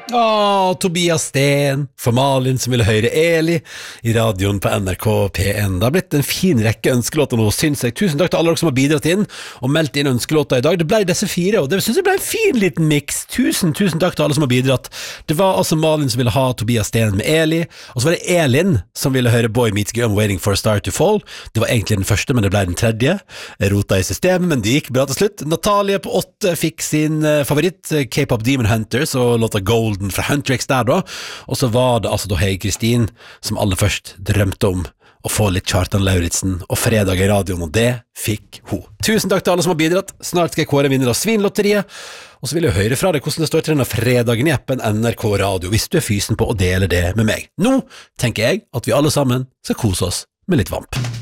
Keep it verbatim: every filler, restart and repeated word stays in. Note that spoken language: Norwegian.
Åh, Tobias Sten, for Malin som ville høre Eli i radioen på N R K P en. Det har blitt en fin rekke ønskelåter nå, synes jeg. Tusen takk til alle dere som har bidratt inn og meldt inn ønskelåter i dag. Det ble disse fire, og det synes jeg ble en fin liten mix. Tusen, tusen takk til alle som har bidratt. Det var altså Malin som ville ha Tobias Sten med Eli, og så var det Elin som ville høre Boy Meets Girl, I'm Waiting for a Star to Fall. Det var egentlig den første, men det ble den tredje. Jeg rota i systemet, men det gikk bra til slutt. Natalie på åtte fikk sin favoritt, K-pop Demon Hunters, og låta Gold fra Huntrix der da, og så var det altså da Hei Kristin som aller først drømte om å få litt Kjartan Lauritzen og fredag i radioen, og det fikk hun. Tusen takk til alle som har bidratt. Snart skal jeg kåre vinner av Svinlotteriet, og så vil jeg høre fra deg hvordan det står til denne fredagen i appen N R K Radio, hvis du er fysen på å dele det med meg. Nå tenker jeg at vi alle sammen skal kose oss med litt vamp.